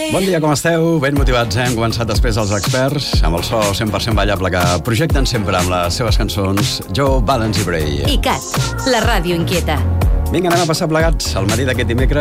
Bon dia, com esteu? Ben motivats, Hem començat després els experts, amb el so 100% ballable que projecten sempre amb les seves cançons, Joe, Valens i Bray. I Cat, la ràdio inquieta. Vinga, anem a passar plegats el matí d'aquest dimecres.